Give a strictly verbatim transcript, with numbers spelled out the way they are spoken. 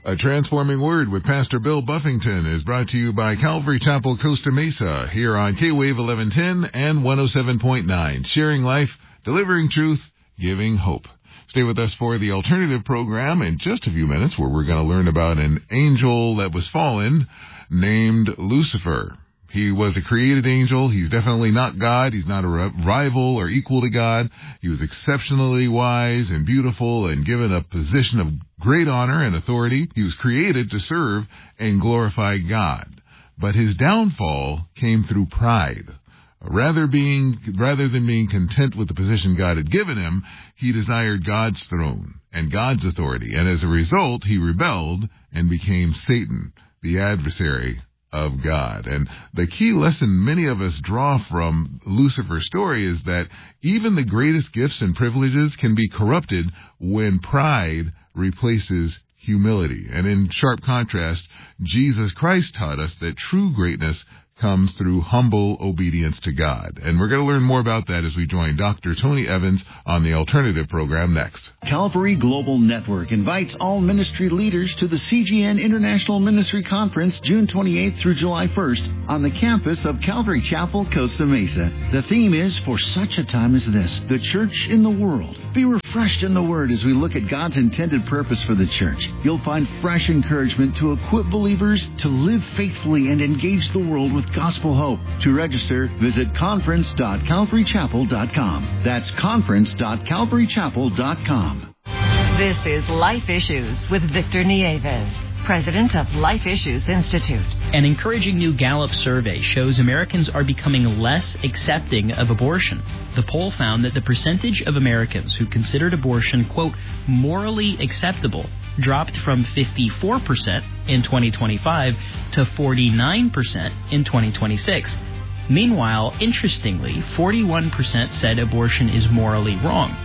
A Transforming Word with Pastor Bill Buffington is brought to you by Calvary Chapel, Costa Mesa, here on K-Wave eleven ten and one oh seven point nine, sharing life, delivering truth, giving hope. Stay with us for the alternative program in just a few minutes, where we're going to learn about an angel that was fallen named Lucifer. He was a created angel. He's definitely not God. He's not a rival or equal to God. He was exceptionally wise and beautiful and given a position of great honor and authority. He was created to serve and glorify God. But his downfall came through pride. Rather being, rather than being content with the position God had given him, he desired God's throne and God's authority. And as a result, he rebelled and became Satan, the adversary of God. And the key lesson many of us draw from Lucifer's story is that even the greatest gifts and privileges can be corrupted when pride replaces humility. And in sharp contrast, Jesus Christ taught us that true greatness comes through humble obedience to God. And we're going to learn more about that as we join Doctor Tony Evans on the Alternative program next. Calvary Global Network invites all ministry leaders to the C G N International Ministry Conference June twenty-eighth through July first on the campus of Calvary Chapel, Costa Mesa. The theme is, For Such a Time as This, the Church in the World. Be refreshed in the Word as we look at God's intended purpose for the church. You'll find fresh encouragement to equip believers to live faithfully and engage the world with gospel hope. To register, visit conference dot calvary chapel dot com. That's conference dot calvary chapel dot com. This is Life Issues with Victor Nieves, president of Life Issues Institute. An encouraging new Gallup survey shows Americans are becoming less accepting of abortion. The poll found that the percentage of Americans who considered abortion, quote, morally acceptable dropped from fifty-four percent in twenty twenty-five to forty-nine percent in twenty twenty-six. Meanwhile, interestingly, forty-one percent said abortion is morally wrong.